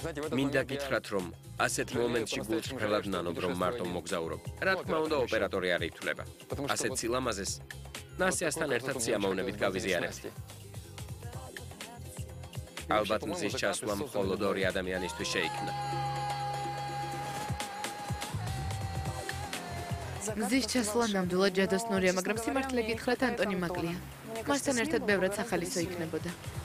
მინდა გითხრათ, რომ ასეთ მომენტში გულწრფელად ნანობ, რომ მარტო მოგზაურობ. რა თქმა უნდა, ოპერატორი არ ითვლება. ასეთ სილამაზეს ნასიასთან ერთად სიამოვნებით გავიზიარებ. ალბათ მზის ჩასვლა მხოლოდ ორი ადამიანისთვის შეიქმნა. მზის ჩასვლა ნამდვილად ჯადოსნურია, მაგრამ სიმართლე გითხრათ, ანტონი მაკლია. მასთან ერთად ბევრად სახალისო იქნებოდა.